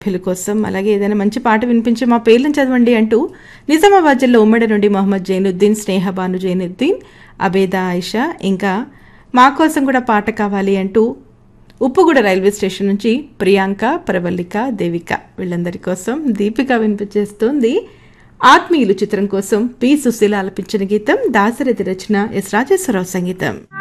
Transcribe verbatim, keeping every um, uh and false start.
పిల్ల కోసం అలాగే ఏదైనా మంచి పాట వినిపించి మా పేర్లను చదవండి అంటూ నిజామాబాద్ జిల్లా ఉమ్మడి నుండి మొహమ్మద్ జైనుద్దీన్, స్నేహబాను జైనుద్దీన్, అబేదా ఆయిషా, ఇంకా మా కోసం కూడా పాట కావాలి అంటూ ఉప్పుగూడ రైల్వే స్టేషన్ నుంచి ప్రియాంక, ప్రవల్లిక, దేవిక వీళ్ళందరి కోసం దీపిక వినిపించేస్తోంది ఆత్మీయులు చిత్రం కోసం పి సుశీల ఆలపించిన గీతం, దాశరథి రచన, ఎస్ రాజేశ్వరరావు సంగీతం.